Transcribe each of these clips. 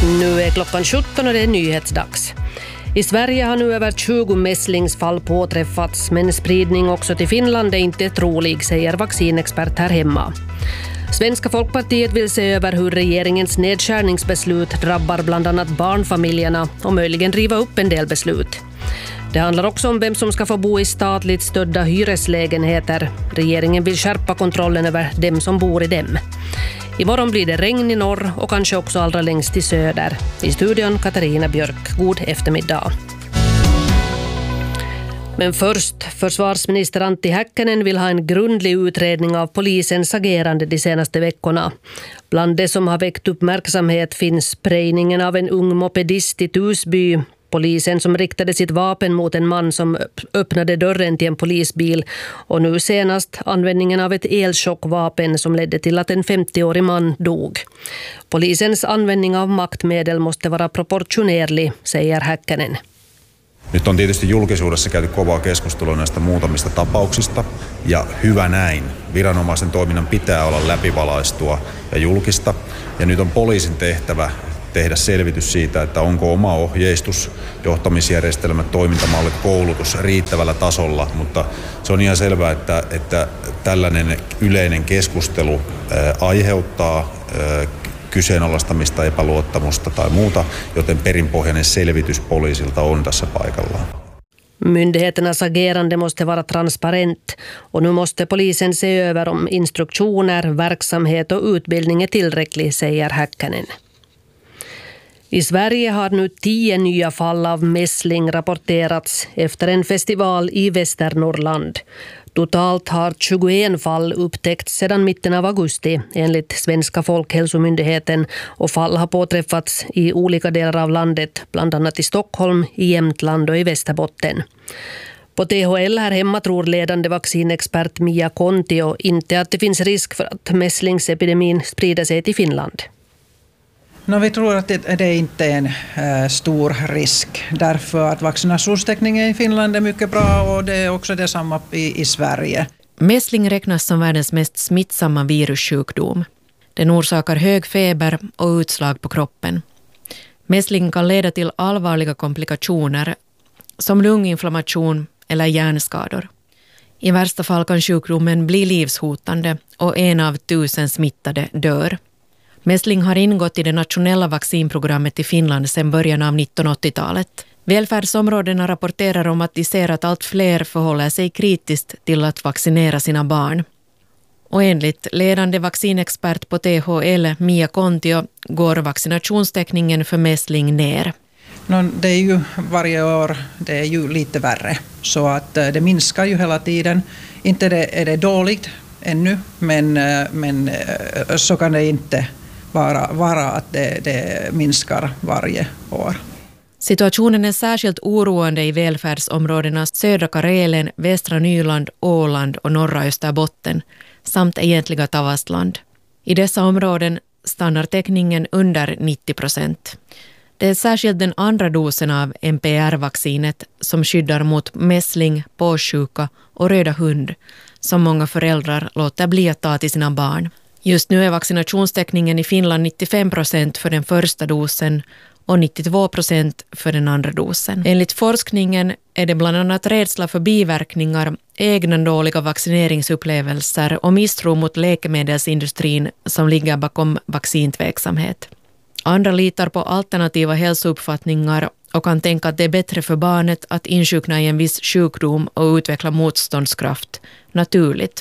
Nu är klockan 17 och det är nyhetsdags. I Sverige har nu över 20 mässlingsfall påträffats, men spridning också till Finland är inte trolig, säger vaccinexpert här hemma. Svenska Folkpartiet vill se över hur regeringens nedskärningsbeslut drabbar bland annat barnfamiljerna och möjligen riva upp en del beslut. Det handlar också om vem som ska få bo i statligt stödda hyreslägenheter. Regeringen vill skärpa kontrollen över dem som bor i dem. Imorgon blir det regn i norr och kanske också allra längst i söder. I studion Katarina Björk. God eftermiddag. Men först, försvarsminister Antti Häkkänen vill ha en grundlig utredning av polisens agerande de senaste veckorna. Bland det som har väckt uppmärksamhet finns sprayningen av en ung mopedist i Tusby, polisen som riktade sitt vapen mot en man som öppnade dörren till en polisbil och nu senast användningen av ett elchockvapen som ledde till att en 50-årig man dog. Polisens användning av maktmedel måste vara proportionerlig, säger Häkkänen. Nyt on tietysti julkisuudessa käyty kovaa keskustelua näistä muutamista tapauksista, ja hyvä näin. Viranomaisen toiminnan pitää olla läpivalaistua ja julkista, ja nyt on poliisin tehtävä tehdä selvitys siitä, että onko oma ohjeistus, johtamisjärjestelmät, toimintamallit, koulutus riittävällä tasolla, mutta se on ihan selvää, että tällainen yleinen keskustelu aiheuttaa kyseenalaistamista, epäluottamusta tai muuta, joten perinpohjainen selvitys poliisilta on tässä paikallaan. Myndigheternas agerande måste vara transparent och nu måste polisen se över om instruktioner, verksamhet och utbildning är tillräcklig, säger Häkkänen. I Sverige har nu 10 nya fall av mässling rapporterats efter en festival i Västernorrland. Totalt har 21 fall upptäckts sedan mitten av augusti enligt Svenska Folkhälsomyndigheten, och fall har påträffats i olika delar av landet, bland annat i Stockholm, i Jämtland och i Västerbotten. På THL här hemma tror ledande vaccinexpert Mia Kontio inte att det finns risk för att mässlingsepidemin sprider sig till Finland. Vi tror att det inte är en stor risk, därför att vaccinationstäckningen i Finland är mycket bra och det är också detsamma i Sverige. Mässling räknas som världens mest smittsamma virussjukdom. Den orsakar hög feber och utslag på kroppen. Mässling kan leda till allvarliga komplikationer som lunginflammation eller hjärnskador. I värsta fall kan sjukdomen bli livshotande och 1 av 1000 smittade dör. Mässling har ingått i det nationella vaccinprogrammet i Finland sedan början av 1980-talet. Välfärdsområdena rapporterar om att de ser att allt fler förhåller sig kritiskt till att vaccinera sina barn. Och enligt ledande vaccinexpert på THL, Mia Kontio, går vaccinationstäckningen för mässling ner. Det är ju varje år, det är ju lite värre, så att det minskar ju hela tiden. Inte är det dåligt ännu, men så kan det inte vara att det minskar varje år. Situationen är särskilt oroande i välfärdsområdena södra Karelen, västra Nyland, Åland och norra Österbotten samt egentliga Tavastland. I dessa områden stannar täckningen under 90%. Det är särskilt den andra dosen av MPR-vaccinet som skyddar mot mässling, påssjuka och röda hund som många föräldrar låter bli att ta till sina barn. Just nu är vaccinationstäckningen i Finland 95% för den första dosen och 92% för den andra dosen. Enligt forskningen är det bland annat rädsla för biverkningar, egna dåliga vaccineringsupplevelser och misstro mot läkemedelsindustrin som ligger bakom vaccintveksamhet. Andra litar på alternativa hälsouppfattningar och kan tänka att det är bättre för barnet att insjukna i en viss sjukdom och utveckla motståndskraft naturligt.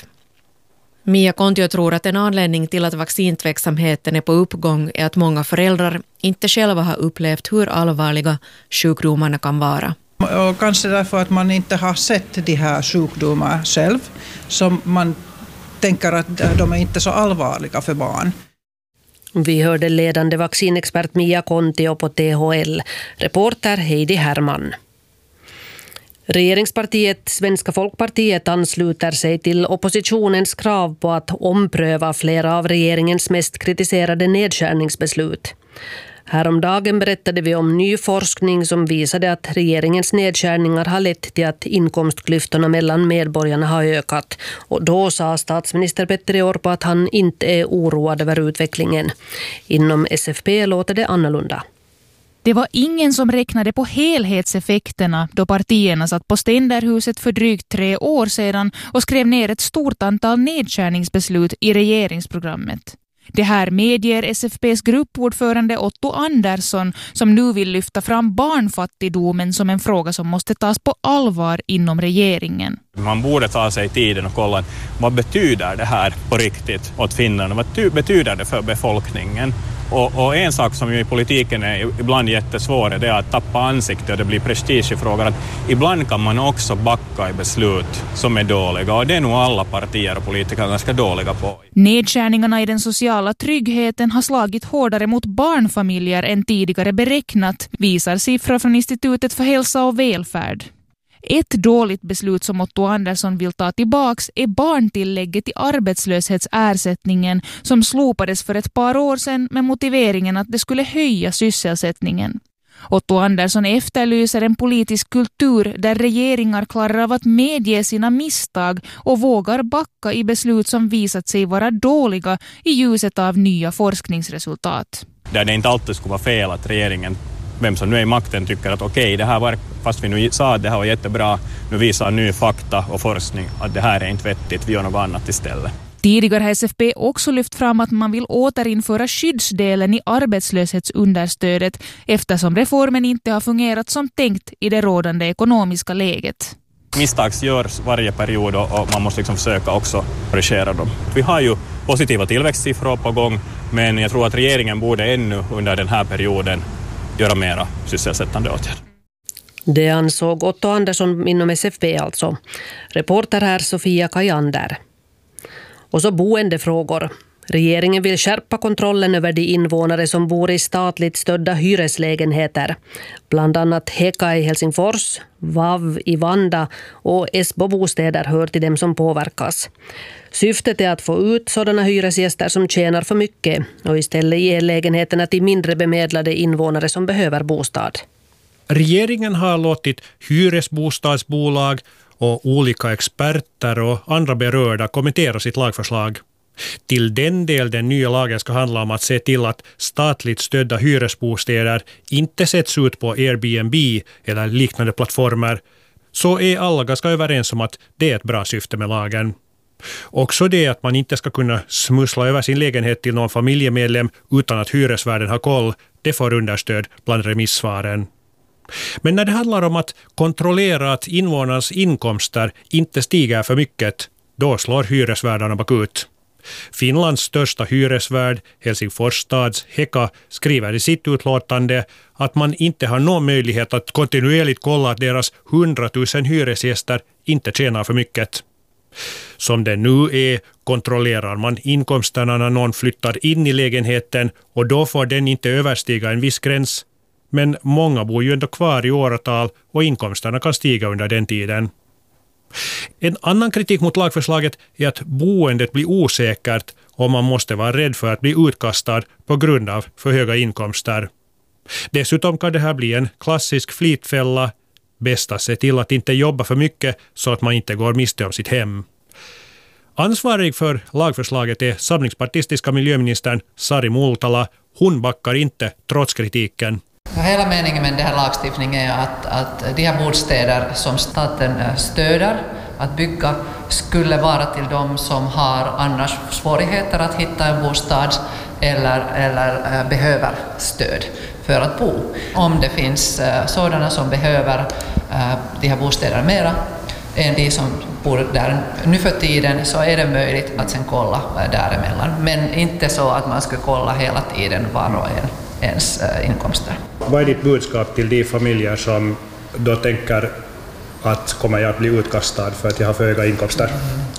Mia Kontio tror att en anledning till att vaccintveksamheten är på uppgång är att många föräldrar inte själva har upplevt hur allvarliga sjukdomarna kan vara. Och kanske därför att man inte har sett de här sjukdomarna själv, som man tänker att de är inte så allvarliga för barn. Vi hörde ledande vaccinexpert Mia Kontio på THL. Reporter Heidi Herman. Regeringspartiet Svenska Folkpartiet ansluter sig till oppositionens krav på att ompröva flera av regeringens mest kritiserade nedskärningsbeslut. Häromdagen berättade vi om ny forskning som visade att regeringens nedskärningar har lett till att inkomstklyftorna mellan medborgarna har ökat. Och då sa statsminister Petteri Orpo att han inte är oroad över utvecklingen. Inom SFP låter det annorlunda. Det var ingen som räknade på helhetseffekterna då partierna satt på Ständerhuset för drygt 3 år sedan och skrev ner ett stort antal nedskärningsbeslut i regeringsprogrammet. Det här medger SFP:s gruppordförande Otto Andersson som nu vill lyfta fram barnfattigdomen som en fråga som måste tas på allvar inom regeringen. Man borde ta sig tiden och kolla vad betyder det här på riktigt åt finnarna, vad betyder det för befolkningen? Och en sak som ju i politiken är ibland jättesvår är det att tappa ansikte och det blir prestigefrågor. Att ibland kan man också backa i beslut som är dåliga och det är nog alla partier och politiker ganska dåliga på. Nedskärningarna i den sociala tryggheten har slagit hårdare mot barnfamiljer än tidigare beräknat, visar siffror från Institutet för hälsa och välfärd. Ett dåligt beslut som Otto Andersson vill ta tillbaks är barntillägget i arbetslöshetsersättningen som slopades för ett par år sedan med motiveringen att det skulle höja sysselsättningen. Otto Andersson efterlyser en politisk kultur där regeringar klarar av att medge sina misstag och vågar backa i beslut som visat sig vara dåliga i ljuset av nya forskningsresultat. Där det inte alltid skulle vara fel att regeringen, vem som nu är i makten, tycker att okej, det här var, fast vi nu sa att det här var jättebra, nu visar ny fakta och forskning att det här är inte vettigt, vi gör något annat istället. Tidigare har SFP också lyft fram att man vill återinföra skyddsdelen i arbetslöshetsunderstödet eftersom reformen inte har fungerat som tänkt i det rådande ekonomiska läget. Misstag görs varje period och man måste liksom försöka också korrigera dem. Vi har ju positiva tillväxtsiffror på gång, men jag tror att regeringen borde ännu under den här perioden göra mera sysselsättande åtgärder. Det ansåg Otto Andersson inom SFP alltså. Reporter här Sofia Kajander. Och så boendefrågor. Regeringen vill skärpa kontrollen över de invånare som bor i statligt stödda hyreslägenheter. Bland annat Heka i Helsingfors, VAV i Vanda och Esbo bostäder hör till dem som påverkas. Syftet är att få ut sådana hyresgäster som tjänar för mycket och istället ge lägenheterna till mindre bemedlade invånare som behöver bostad. Regeringen har låtit hyresbostadsbolag och olika experter och andra berörda kommentera sitt lagförslag. Till den del den nya lagen ska handla om att se till att statligt stödda hyresbostäder inte sätts ut på Airbnb eller liknande plattformar, så är alla ganska överens om att det är ett bra syfte med lagen. Också det att man inte ska kunna smussla över sin lägenhet till någon familjemedlem utan att hyresvärden har koll, det får understöd bland remissvaren. Men när det handlar om att kontrollera att invånarnas inkomster inte stiger för mycket, då slår hyresvärdarna bakut. Finlands största hyresvärd, Helsingfors stads Heka, skriver i sitt utlåtande att man inte har någon möjlighet att kontinuerligt kolla att deras 100 000 hyresgäster inte tjänar för mycket. Som det nu är kontrollerar man inkomsterna när någon flyttar in i lägenheten och då får den inte överstiga en viss gräns. Men många bor ju ändå kvar i åratal och inkomsterna kan stiga under den tiden. En annan kritik mot lagförslaget är att boendet blir osäkert och man måste vara rädd för att bli utkastad på grund av för höga inkomster. Dessutom kan det här bli en klassisk flitfälla. Bäst att se till att inte jobba för mycket så att man inte går miste om sitt hem. Ansvarig för lagförslaget är samlingspartistiska miljöministern Sari Multala. Hon backar inte trots kritiken. Hela meningen med den här lagstiftningen är att de här bostäder som staten stöder att bygga skulle vara till de som har annars svårigheter att hitta en bostad eller behöver stöd för att bo. Om det finns sådana som behöver de här bostäderna mera än de som bor där nu för tiden, så är det möjligt att sen kolla däremellan. Men inte så att man ska kolla hela tiden var och ens inkomster. Vad är ditt budskap till de familjer som då tänker att kommer jag att bli utkastad för att jag har för höga inkomster?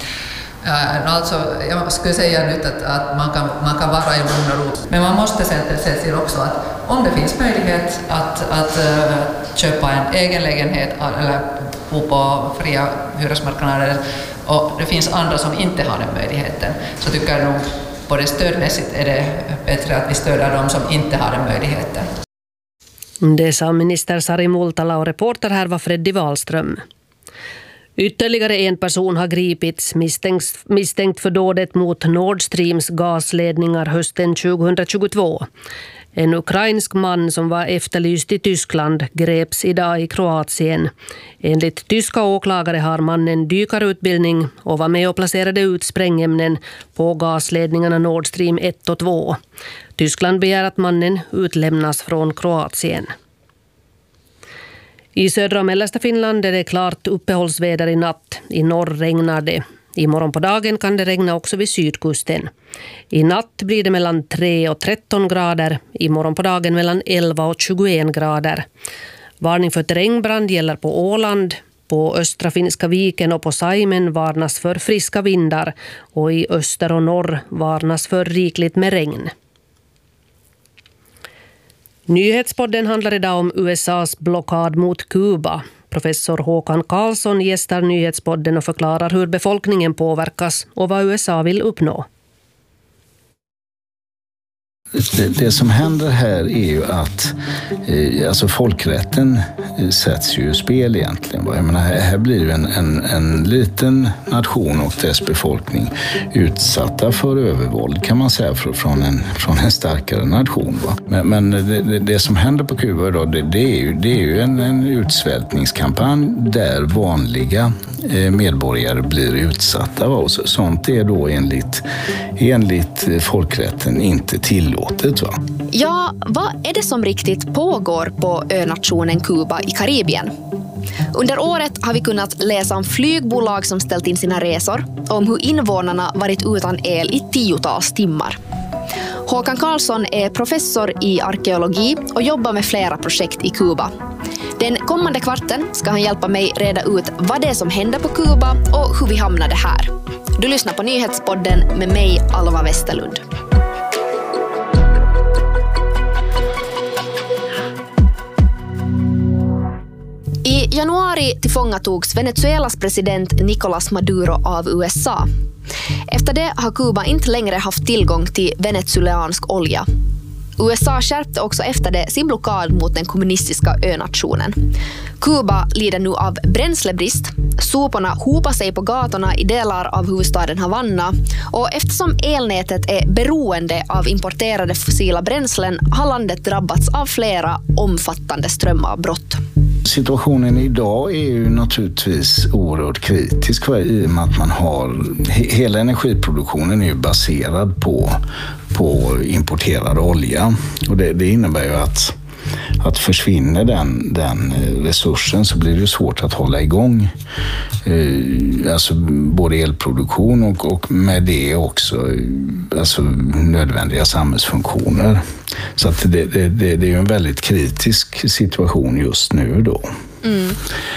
Alltså, jag skulle säga nu att man kan vara i lugn och ro. Men man måste se till också att om det finns möjlighet att köpa en egen lägenhet eller bo på fria hyresmarknader och det finns andra som inte har den möjligheten, så tycker jag nog både stödmässigt är det bättre att vi stöder dem som inte har den möjligheten. Det sa minister Sari Multala och reporter här var Freddy Wahlström. Ytterligare en person har gripits misstänkt för dådet mot Nord Streams gasledningar hösten 2022. En ukrainsk man som var efterlyst i Tyskland greps idag i Kroatien. Enligt tyska åklagare har mannen dykarutbildning och var med och placerade ut sprängämnen på gasledningarna Nord Stream 1 och 2. Tyskland begär att mannen utlämnas från Kroatien. I södra och mellersta Finland är det klart uppehållsväder i natt. I norr regnar det. Imorgon på dagen kan det regna också vid sydkusten. I natt blir det mellan 3 och 13 grader. Imorgon på dagen mellan 11 och 21 grader. Varning för terrängbrand gäller på Åland. På östra Finska viken och på Saimen varnas för friska vindar. Och i öster och norr varnas för rikligt med regn. Nyhetspodden handlar idag om USAs blockad mot Kuba. Professor Håkan Karlsson gästar Nyhetspodden och förklarar hur befolkningen påverkas och vad USA vill uppnå. Det som händer här är ju att alltså folkrätten sätts ju i spel egentligen. Jag menar, här blir ju en liten nation och dess befolkning utsatta för övervåld kan man säga från en starkare nation. Va? Men det som händer på Kuba idag det är ju en utsvältningskampanj där vanliga medborgare blir utsatta. Va? Och sånt är då enligt folkrätten inte tillåtet. Va? Ja, vad är det som riktigt pågår på önationen Kuba i Karibien? Under året har vi kunnat läsa om flygbolag som ställt in sina resor och om hur invånarna varit utan el i 10-tals timmar. Håkan Karlsson är professor i arkeologi och jobbar med flera projekt i Kuba. Den kommande kvarten ska han hjälpa mig reda ut vad det är som händer på Kuba och hur vi hamnade här. Du lyssnar på Nyhetspodden med mig, Alva Westerlund. I januari tillfångatogs Venezuelas president Nicolás Maduro av USA. Efter det har Kuba inte längre haft tillgång till venezuelansk olja. USA skärpte också efter det sin blockad mot den kommunistiska önationen. Kuba lider nu av bränslebrist. Soporna hopar sig på gatorna i delar av huvudstaden Havanna. Och eftersom elnätet är beroende av importerade fossila bränslen har landet drabbats av flera omfattande strömavbrott. Situationen idag är ju naturligtvis oerhört kritisk i och med att man har hela energiproduktionen är ju baserad på importerad olja och det innebär ju att försvinner den resursen så blir det svårt att hålla igång alltså både elproduktion och med det också alltså nödvändiga samhällsfunktioner. Så att det är ju en väldigt kritisk situation just nu då. Mm.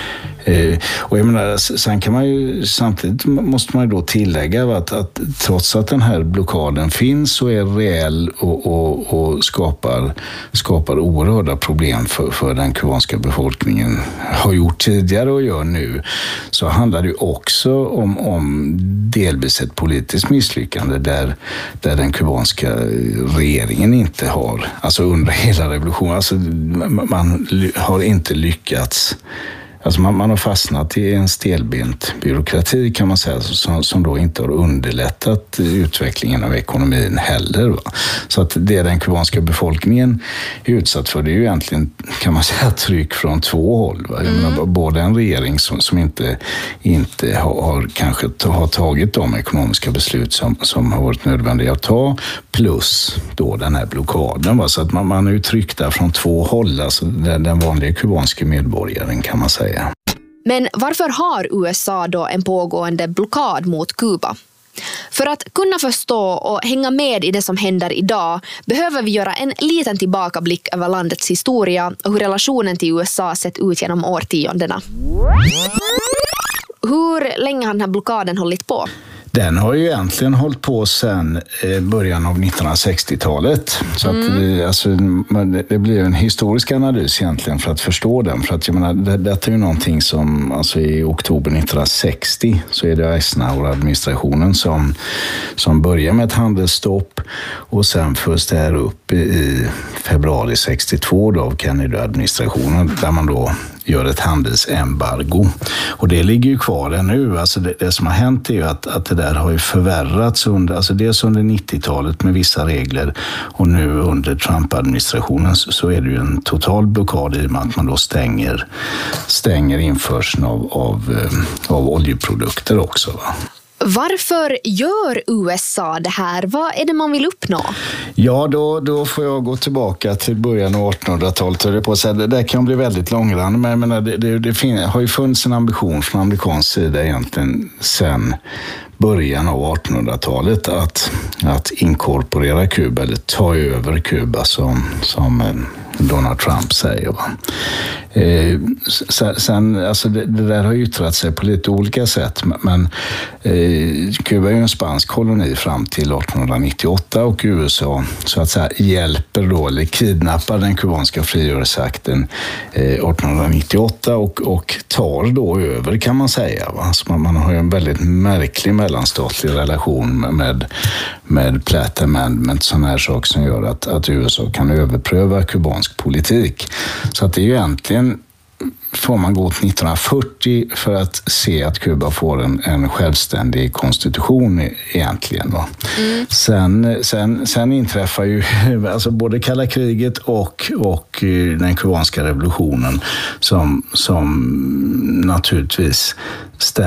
Och jag menar, sen kan man ju, samtidigt måste man ju då tillägga att trots att den här blockaden finns så är reell och skapar oerhörda problem för den kubanska befolkningen. Har gjort tidigare och gör nu. Så handlar det ju också om delvis ett politiskt misslyckande där den kubanska regeringen inte har, alltså under hela revolutionen, alltså man har inte lyckats. Alltså man har fastnat i en stelbent byråkrati kan man säga som då inte har underlättat utvecklingen av ekonomin heller. Va? Så att det den kubanska befolkningen är utsatt för det är ju egentligen kan man säga tryck från två håll. Va? Jag menar, både en regering som inte har kanske har tagit de ekonomiska beslut som har varit nödvändiga att ta plus då den här blockaden. Va? Så att man är ju tryckt där från två håll, alltså den vanliga kubanska medborgaren kan man säga. Men varför har USA då en pågående blockad mot Kuba? För att kunna förstå och hänga med i det som händer idag behöver vi göra en liten tillbakablick över landets historia och hur relationen till USA sett ut genom årtiondena. Hur länge har den här blockaden hållit på? Den har ju egentligen hållit på sedan början av 1960-talet. Så att det blir en historisk analys egentligen för att förstå den. För att jag menar, detta är ju någonting som alltså i oktober 1960 så är det Eisenhower-administrationen som börjar med ett handelsstopp och sen förs det här upp i februari 62 då av Kennedy-administrationen där man då gör ett handelsembargo. Och det ligger ju kvar ännu. Alltså det som har hänt är ju att det där har ju förvärrats dels under 90-talet med vissa regler och nu under Trump-administrationen så är det ju en total blockad i och med att man då stänger införseln av oljeprodukter också. Va? Varför gör USA det här? Vad är det man vill uppnå? Ja, då får jag gå tillbaka till början av 1800-talet. Det där kan bli väldigt långrandigt, men jag menar, det har ju funnits en ambition från amerikansk sida egentligen sedan början av 1800-talet att inkorporera Kuba eller ta över Kuba som Donald Trump säger. Va? Sen, alltså det där har yttrat sig på lite olika sätt, men Kuba är ju en spansk koloni fram till 1898 och USA så att säga hjälper då eller kidnappar den kubanska frigörelseakten 1898 och tar då över kan man säga. Va? Så man har ju en väldigt märklig mellanstatlig relation med Platt Amendment, sån här sak som gör att USA kan överpröva kubansk politik. Så att det är ju egentligen får man gå till 1940 för att se att Kuba får en självständig konstitution egentligen. Va? Sen inträffar ju alltså både kalla kriget och den kubanska revolutionen som naturligtvis